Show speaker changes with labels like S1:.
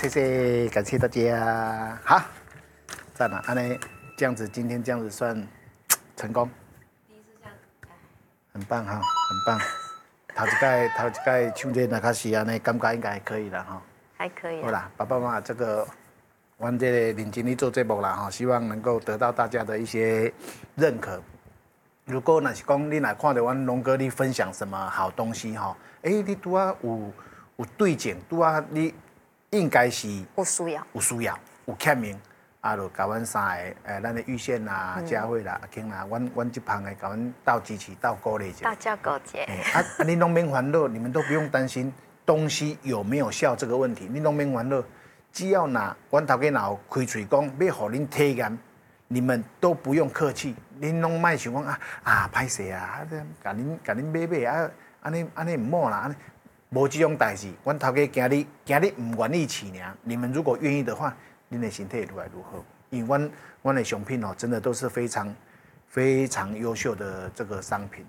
S1: 谢谢，感谢大家。好，赞了，安呢这样子，今天这样子算成功。第一次这样，很棒哈，很棒。头一届唱这那卡是安尼，感觉应该还可以了哈。
S2: 还可以。
S1: 好啦，爸爸妈妈，这个我这个认真去做节目啦哈，希望能够得到大家的一些认可。如果那是讲你来看到阮龙哥你分享什么好东西哈，你拄啊有对症，拄啊你应该是
S2: 有需要，
S1: 有欠命，啊，就甲阮三个咱的玉宪啦、佳慧啦、阿庆啦，阮这旁的甲阮斗支持、斗鼓励者。
S2: 大家勾结。
S1: 你拢免烦恼，你们都不用担心东西有没有效这个问题，你拢免烦恼。只要阮头家有开嘴讲要互恁体验，你们都不用客气，恁拢莫想讲歹势啊，甲恁买啊，安尼唔好啦，安尼无这种代志。阮头家今日唔愿意饲尔，你们如果愿意的话，恁的身体会愈来愈好。因为阮的商品真的都是非常非常优秀的这个商品